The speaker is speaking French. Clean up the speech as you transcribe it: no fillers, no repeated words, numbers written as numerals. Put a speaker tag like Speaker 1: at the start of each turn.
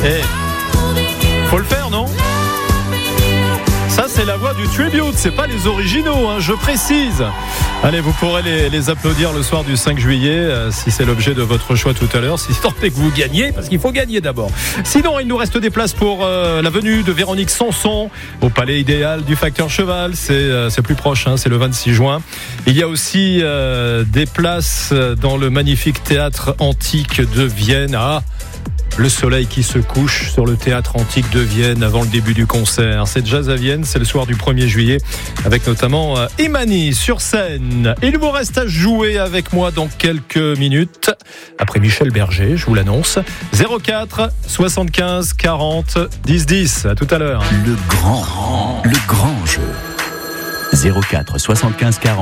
Speaker 1: Faut le faire, non ? Ça, c'est la voix du tribute, c'est pas les originaux, hein, je précise. Allez, vous pourrez les applaudir le soir du 5 juillet, si c'est l'objet de votre choix tout à l'heure, si tant est que vous gagnez, parce qu'il faut gagner d'abord. Sinon, il nous reste des places pour la venue de Véronique Sanson au Palais Idéal du Facteur Cheval. C'est plus proche, hein, c'est le 26 juin. Il y a aussi des places dans le magnifique théâtre antique de Vienne. Le soleil qui se couche sur le théâtre antique de Vienne avant le début du concert. C'est Jazz à Vienne, c'est le soir du 1er juillet avec notamment Imani sur scène. Il vous reste à jouer avec moi dans quelques minutes. Après Michel Berger, je vous l'annonce. 04 75 40 10 10. À tout à l'heure.
Speaker 2: Le grand jeu. 04 75 40